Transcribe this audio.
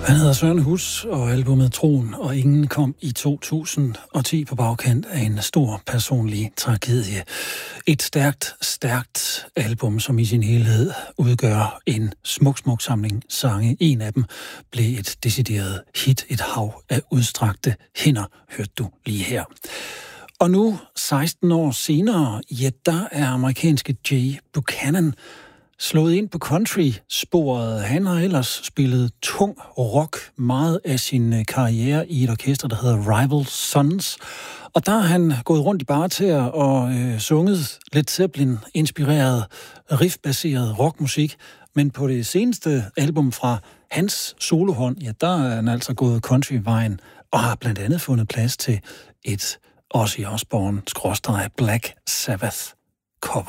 Han hedder Søren Hus, og albumet Troen og Ingen kom i 2010 på bagkant af en stor personlig tragedie. Et stærkt album, som i sin helhed udgør en smuk samling sange. En af dem blev et decideret hit, et hav af udstrakte hænder, hørte du lige her. Og nu, 16 år senere, ja, der er amerikanske Jay Buchanan slået ind på country-sporet. Han har ellers spillet tung rock meget af sin karriere i et orkester, der hedder Rival Sons. Og der har han gået rundt i barter og sunget Led Zeppelin-inspireret, riff-baseret rockmusik. Men på det seneste album fra hans solohånd, ja, der er han altså gået country-vejen og har blandt andet fundet plads til et Ozzy Osbourne / Black Sabbath cover.